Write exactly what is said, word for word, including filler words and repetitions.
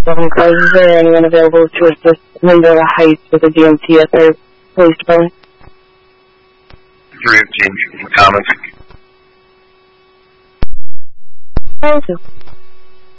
seven cars. Is there anyone available to assist Window Heights with a D M T at their police department? three fifteen, comments. Thank you.